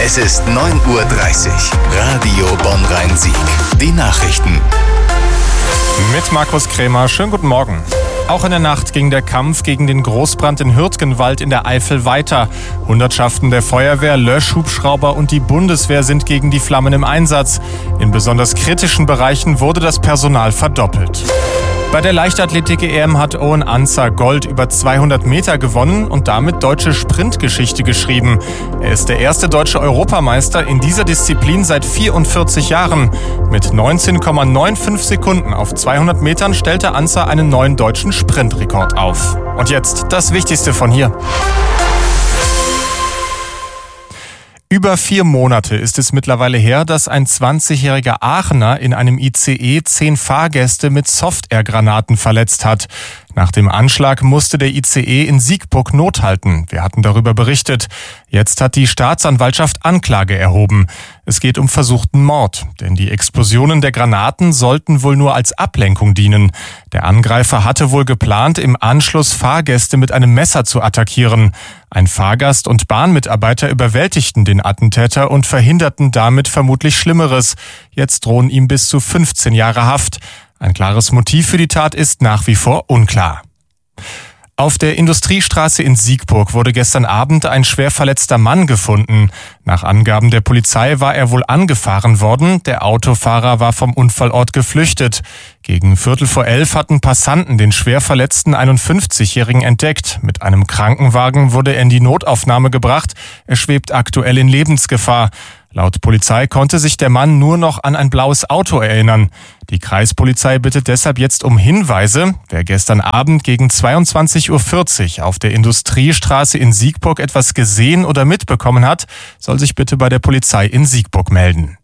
Es ist 9:30 Uhr. Radio Bonn-Rhein-Sieg. Die Nachrichten. Mit Markus Krämer. Schönen guten Morgen. Auch in der Nacht ging der Kampf gegen den Großbrand in Hürtgenwald in der Eifel weiter. Hundertschaften der Feuerwehr, Löschhubschrauber und die Bundeswehr sind gegen die Flammen im Einsatz. In besonders kritischen Bereichen wurde das Personal verdoppelt. Bei der Leichtathletik-EM hat Owen Ancer Gold über 200 Meter gewonnen und damit deutsche Sprintgeschichte geschrieben. Er ist der erste deutsche Europameister in dieser Disziplin seit 44 Jahren. Mit 19,95 Sekunden auf 200 Metern stellte Ancer einen neuen deutschen Sprintrekord auf. Und jetzt das Wichtigste von hier. Über 4 Monate ist es mittlerweile her, dass ein 20-jähriger Aachener in einem ICE 10 Fahrgäste mit Soft-Air-Granaten verletzt hat. Nach dem Anschlag musste der ICE in Siegburg Not halten. Wir hatten darüber berichtet. Jetzt hat die Staatsanwaltschaft Anklage erhoben. Es geht um versuchten Mord, denn die Explosionen der Granaten sollten wohl nur als Ablenkung dienen. Der Angreifer hatte wohl geplant, im Anschluss Fahrgäste mit einem Messer zu attackieren. Ein Fahrgast und Bahnmitarbeiter überwältigten den Attentäter und verhinderten damit vermutlich Schlimmeres. Jetzt drohen ihm bis zu 15 Jahre Haft. Ein klares Motiv für die Tat ist nach wie vor unklar. Auf der Industriestraße in Siegburg wurde gestern Abend ein schwer verletzter Mann gefunden. Nach Angaben der Polizei war er wohl angefahren worden. Der Autofahrer war vom Unfallort geflüchtet. Gegen 11:15 hatten Passanten den schwer verletzten 51-Jährigen entdeckt. Mit einem Krankenwagen wurde er in die Notaufnahme gebracht. Er schwebt aktuell in Lebensgefahr. Laut Polizei konnte sich der Mann nur noch an ein blaues Auto erinnern. Die Kreispolizei bittet deshalb jetzt um Hinweise. Wer gestern Abend gegen 22:40 Uhr auf der Industriestraße in Siegburg etwas gesehen oder mitbekommen hat, soll sich bitte bei der Polizei in Siegburg melden.